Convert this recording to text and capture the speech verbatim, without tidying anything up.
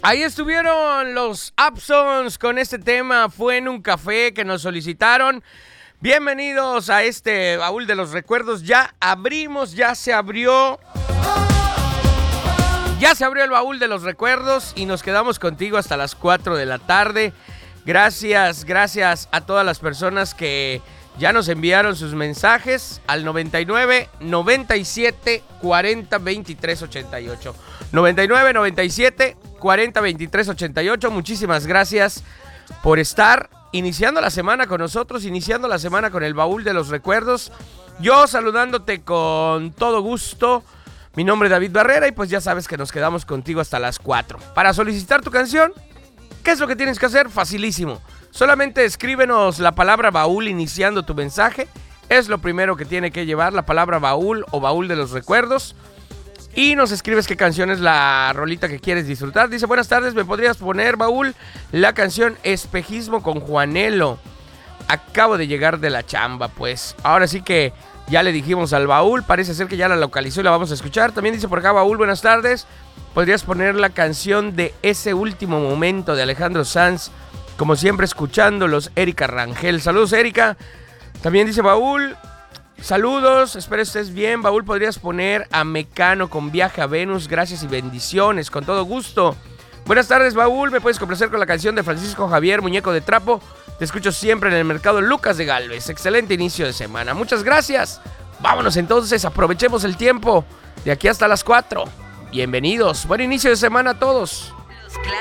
Ahí estuvieron los Absons con este tema, Fue en un café, que nos solicitaron. Bienvenidos a este baúl de los recuerdos. Ya abrimos, ya se abrió. Ya se abrió el baúl de los recuerdos y nos quedamos contigo hasta las cuatro de la tarde. Gracias, gracias a todas las personas que ya nos enviaron sus mensajes al noventa y nueve, noventa y siete, cuarenta, veintitrés, ochenta y ocho. noventa y nueve, noventa y siete, cuarenta, veintitrés, ochenta y ocho. Muchísimas gracias por estar iniciando la semana con nosotros, iniciando la semana con el baúl de los recuerdos. Yo saludándote con todo gusto. Mi nombre es David Barrera y pues ya sabes que nos quedamos contigo hasta las cuatro. Para solicitar tu canción, ¿qué es lo que tienes que hacer? Facilísimo. Solamente escríbenos la palabra baúl iniciando tu mensaje. Es lo primero que tiene que llevar, la palabra baúl o baúl de los recuerdos. Y nos escribes qué canción es la rolita que quieres disfrutar. Dice, buenas tardes, ¿me podrías poner, baúl, la canción Espejismo con Juanelo? Acabo de llegar de la chamba, pues. Ahora sí que ya le dijimos al baúl, parece ser que ya la localizó y la vamos a escuchar. También dice por acá, baúl, buenas tardes. ¿Podrías poner la canción de Ese último momento de Alejandro Sanz? Como siempre, escuchándolos, Erika Rangel. Saludos, Erika. También dice baúl, saludos, espero estés bien. Baúl, ¿podrías poner a Mecano con Viaje a Venus? Gracias y bendiciones, con todo gusto. Buenas tardes, baúl, ¿me puedes complacer con la canción de Francisco Javier, Muñeco de Trapo? Te escucho siempre en el mercado Lucas de Galvez. Excelente inicio de semana, muchas gracias. Vámonos entonces, aprovechemos el tiempo de aquí hasta las cuatro. Bienvenidos, buen inicio de semana a todos.